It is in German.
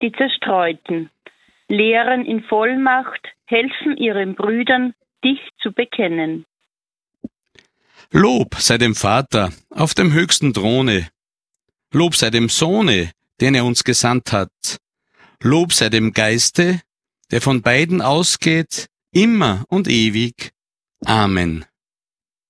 die Zerstreuten, lehren in Vollmacht, helfen ihren Brüdern, dich zu bekennen. Lob sei dem Vater auf dem höchsten Throne. Lob sei dem Sohne, den er uns gesandt hat. Lob sei dem Geiste, der von beiden ausgeht, immer und ewig. Amen.